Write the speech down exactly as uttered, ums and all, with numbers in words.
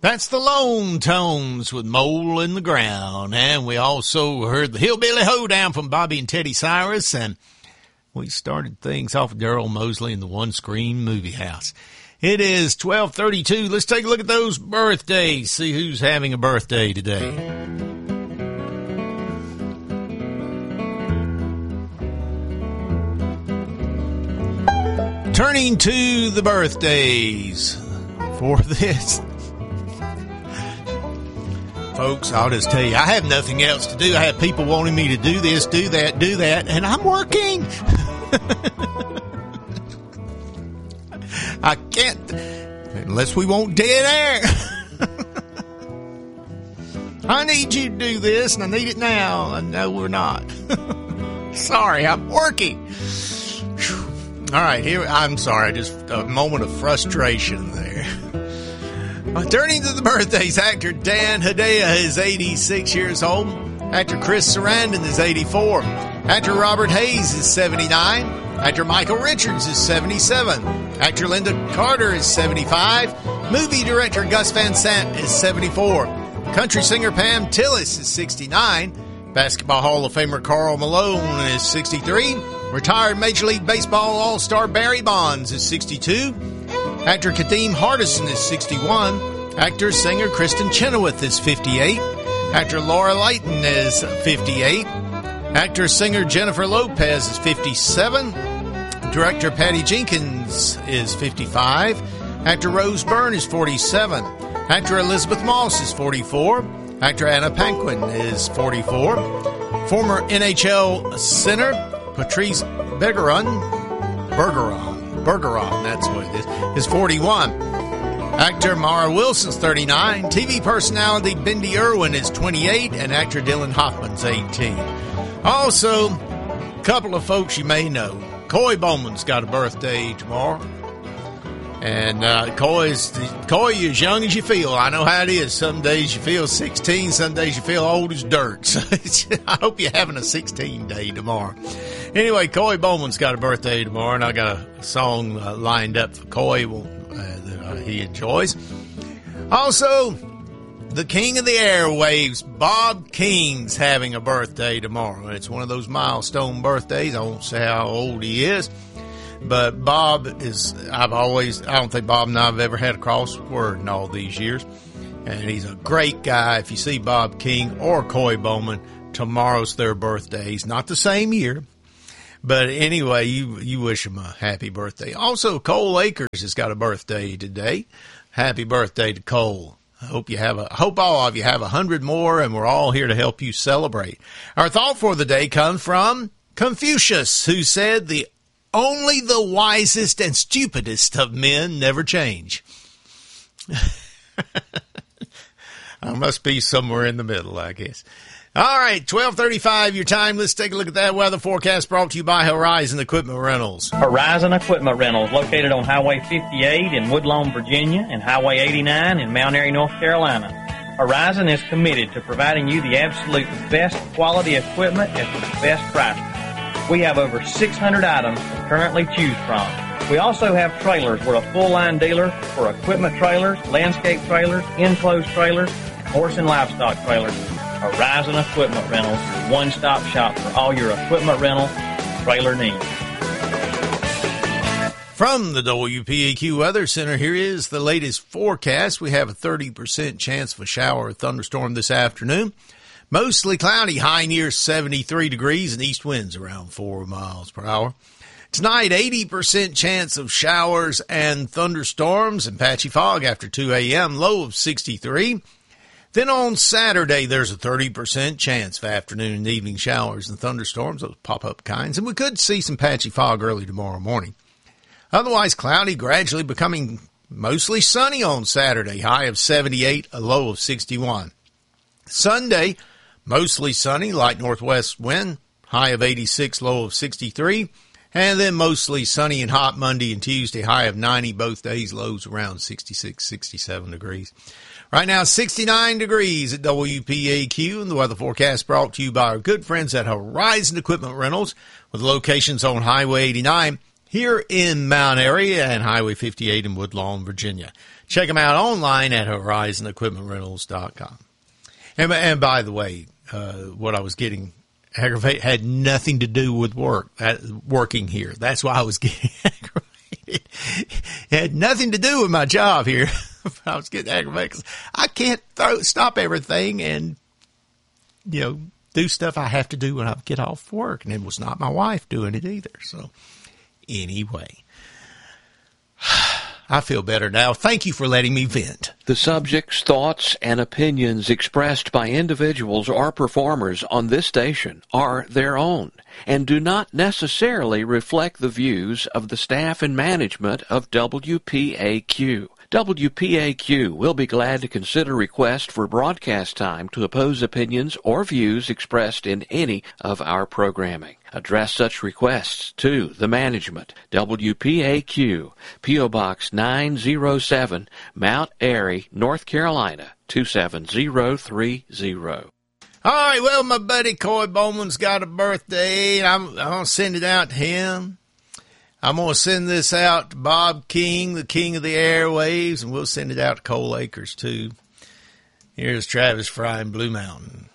That's the Lone Tones with Mole in the Ground. And we also heard the Hillbilly Hoedown from Bobby and Teddy Cyrus. And we started things off with Darryl Mosley in the One Screen Movie House. It is twelve thirty-two. Let's take a look at those birthdays. See who's having a birthday today. Turning to the birthdays for this. Folks, I'll just tell you, I have nothing else to do. I have people wanting me to do this, do that, do that, and I'm working. I can't, unless we want dead air. I need you to do this, and I need it now. And no, we're not. Sorry, I'm working. All right, here, I'm sorry, just a moment of frustration there. Uh, turning to the birthdays, actor Dan Hedaya is eighty-six years old. Actor Chris Sarandon is eighty-four. Actor Robert Hayes is seventy-nine. Actor Michael Richards is seventy-seven. Actor Linda Carter is seventy-five. Movie director Gus Van Sant is seventy-four. Country singer Pam Tillis is sixty-nine. Basketball Hall of Famer Karl Malone is sixty-three. Retired Major League Baseball All-Star Barry Bonds is sixty-two. Actor Kadeem Hardison is sixty-one. Actor, singer Kristen Chenoweth is fifty-eight. Actor Laura Leighton is fifty-eight. Actor, singer Jennifer Lopez is fifty-seven. Director Patty Jenkins is fifty-five. Actor Rose Byrne is forty-seven. Actor Elizabeth Moss is forty-four. Actor Anna Paquin is forty-four. Former N H L center Patrice Bergeron, Bergeron. Bergeron, that's what it is, is forty-one. Actor Mara Wilson's thirty-nine. T V personality Bindi Irwin is twenty-eight. And actor Dylan Hoffman's eighteen. Also, a couple of folks you may know. Coy Bowman's got a birthday tomorrow. And uh, Coy's, Coy, you're as young as you feel. I know how it is. Some days you feel sixteen, some days you feel old as dirt. So I hope you're having a sixteen day tomorrow. Anyway, Coy Bowman's got a birthday tomorrow, and I got a song uh, lined up for Coy uh, that uh, he enjoys. Also, the king of the airwaves, Bob King's having a birthday tomorrow. It's one of those milestone birthdays. I won't say how old he is, but Bob is, I've always, I don't think Bob and I have ever had a crossword in all these years. And he's a great guy. If you see Bob King or Coy Bowman, tomorrow's their birthdays. Not the same year. But anyway, you you wish him a happy birthday. Also, Cole Akers has got a birthday today. Happy birthday to Cole. I hope you have a, I hope all of you have a hundred more, and we're all here to help you celebrate. Our thought for the day comes from Confucius, who said, "The only the wisest and stupidest of men never change." I must be somewhere in the middle, I guess. All right, twelve thirty-five your time. Let's take a look at that weather forecast brought to you by Horizon Equipment Rentals. Horizon Equipment Rentals, located on Highway fifty-eight in Woodlawn, Virginia, and Highway eighty-nine in Mount Airy, North Carolina. Horizon is committed to providing you the absolute best quality equipment at the best price. We have over six hundred items to currently choose from. We also have trailers. We're a full-line dealer for equipment trailers, landscape trailers, enclosed trailers, and horse and livestock trailers. Horizon Equipment Rentals, your one-stop shop for all your equipment rental and trailer needs. From the W P A Q Weather Center, here is the latest forecast. We have a thirty percent chance of a shower or thunderstorm this afternoon. Mostly cloudy, high near seventy-three degrees, and east winds around four miles per hour. Tonight, eighty percent chance of showers and thunderstorms and patchy fog after two a.m., low of sixty-three. Then on Saturday, there's a thirty percent chance of afternoon and evening showers and thunderstorms, those pop-up kinds, and we could see some patchy fog early tomorrow morning. Otherwise, cloudy, gradually becoming mostly sunny on Saturday, high of seventy-eight, a low of sixty-one. Sunday, mostly sunny, light northwest wind, high of eighty-six, low of sixty-three. And then mostly sunny and hot Monday and Tuesday, high of ninety both days, lows around sixty-six, sixty-seven degrees. Right now, sixty-nine degrees at W P A Q, and the weather forecast brought to you by our good friends at Horizon Equipment Rentals, with locations on Highway eighty-nine, here in Mount Airy and Highway fifty-eight in Woodlawn, Virginia. Check them out online at horizon equipment rentals dot com. And, and by the way, uh, what I was getting aggravated had nothing to do with work, that, working here. That's why I was getting aggravated. It had nothing to do with my job here. I was getting aggravated because I can't throw, stop everything and, you know, do stuff I have to do when I get off work. And it was not my wife doing it either. So anyway, I feel better now. Thank you for letting me vent. The subjects, thoughts, and opinions expressed by individuals or performers on this station are their own and do not necessarily reflect the views of the staff and management of W P A Q. W P A Q will be glad to consider requests for broadcast time to oppose opinions or views expressed in any of our programming. Address such requests to the management, W P A Q, P O. Box nine oh seven, Mount Airy, North Carolina, two seven zero three zero. All right, well, my buddy Coy Bowman's got a birthday, and I'm, I'm going to send it out to him. I'm going to send this out to Bob King, the king of the airwaves, and we'll send it out to Cole Akers, too. Here's Travis Fry in Blue Mountain.